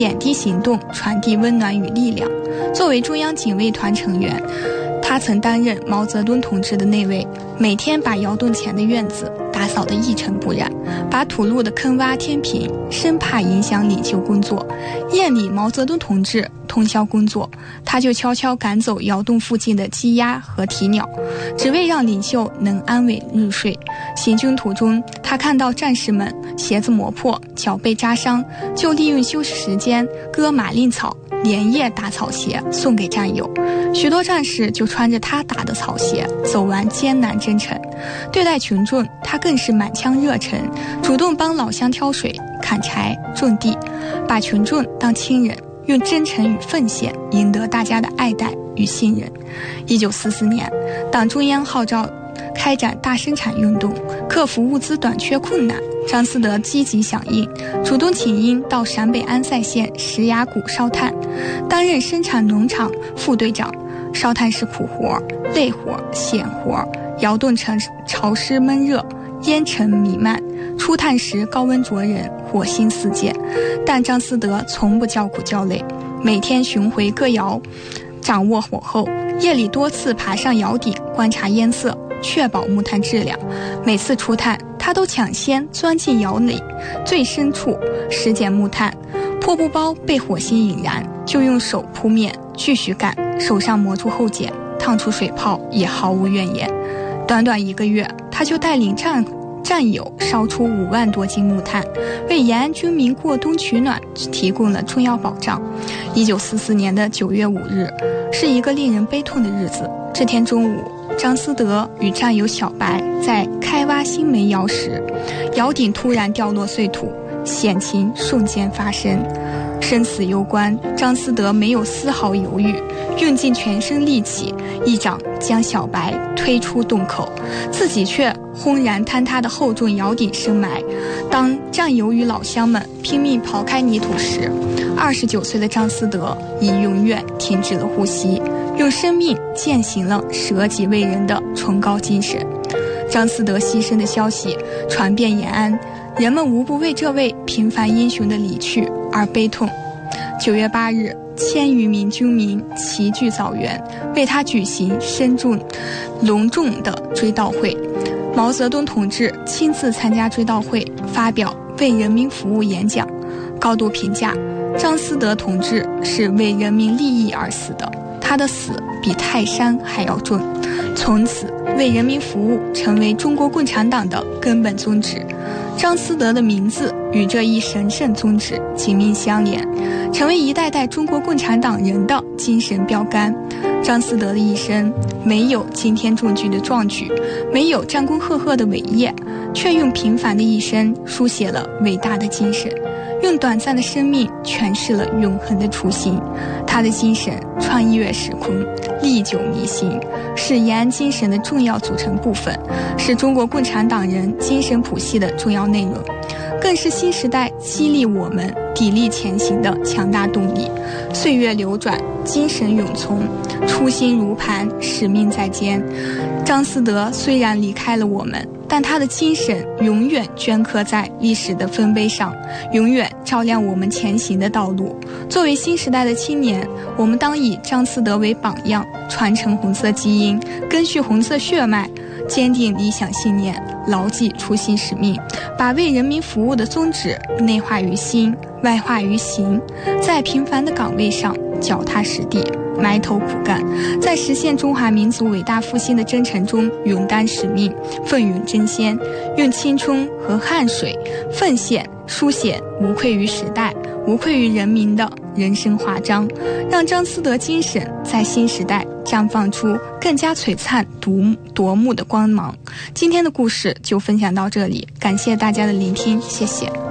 点滴行动，传递温暖与力量。作为中央警卫团成员，他曾担任毛泽东同志的内卫，每天把窑洞前的院子打扫得一尘不染，把土路的坑洼填平，生怕影响领袖工作。夜里毛泽东同志通宵工作，他就悄悄赶走窑洞附近的鸡鸭和啼鸟，只为让领袖能安稳入睡。行军途中，他看到战士们鞋子磨破，脚被扎伤，就利用休息时间割马令草，连夜打草鞋送给战友。许多战士就穿着他打的草鞋走完艰难征程。对待群众，他更是满腔热忱，主动帮老乡挑水、砍柴、种地，把群众当亲人，用真诚与奉献赢得大家的爱戴与信任。1944年，党中央号召开展大生产运动，克服物资短缺困难。张思德积极响应，主动请缨到陕北安塞县石崖谷烧炭，担任生产农场副队长。烧炭是苦活、累活、险活，窑洞潮湿闷热，烟尘弥漫，出炭时高温灼人，火星四溅。但张思德从不叫苦叫累，每天巡回各窑，掌握火候，夜里多次爬上窑顶观察烟色，确保木炭质量。每次出炭，他都抢先钻进窑里最深处拾捡木炭，破布包被火星引燃，就用手扑灭继续干，手上磨出厚茧，烫出水泡也毫无怨言。短短1个月，他就带领战友烧出5万多斤木炭，为延安军民过冬取暖提供了重要保障。1944年的9月5日是一个令人悲痛的日子。这天中午，张思德与战友小白在开挖新煤窑时，窑顶突然掉落碎土，险情瞬间发生，生死攸关。张思德没有丝毫犹豫，用尽全身力气，一掌将小白推出洞口，自己却轰然坍塌的厚重窑顶深埋。当战友与老乡们拼命刨开泥土时，29岁的张思德已永远停止了呼吸，用生命践行了舍己为人的崇高精神。张思德牺牲的消息传遍延安，人们无不为这位平凡英雄的离去而悲痛。9月8日，1000余名军民齐聚枣园，为他举行隆重的追悼会。毛泽东同志亲自参加追悼会，发表为人民服务演讲，高度评价张思德同志是为人民利益而死的，他的死比泰山还要重。从此，为人民服务成为中国共产党的根本宗旨。张思德的名字与这一神圣宗旨紧密相连，成为一代代中国共产党人的精神标杆。张思德的一生没有惊天重举的壮举，没有战功赫赫的伟业，却用平凡的一生书写了伟大的精神，用短暂的生命诠释了永恒的初心。他的精神穿越时空，历久弥新，是延安精神的重要组成部分，是中国共产党人精神谱系的重要内容，更是新时代激励我们砥砺前行的强大动力。岁月流转，精神永存，初心如磐，使命在肩。张思德虽然离开了我们，但他的精神永远镌刻在历史的丰碑上，永远照亮我们前行的道路。作为新时代的青年，我们当以张思德为榜样，传承红色基因，根续红色血脉，坚定理想信念，牢记初心使命，把为人民服务的宗旨内化于心，外化于行，在平凡的岗位上脚踏实地，埋头苦干，在实现中华民族伟大复兴的征程中勇担使命，奋勇争先，用青春和汗水奉献书写无愧于时代、无愧于人民的人生华章，让张思德精神在新时代绽放出更加璀璨夺目的光芒。今天的故事就分享到这里，感谢大家的聆听，谢谢。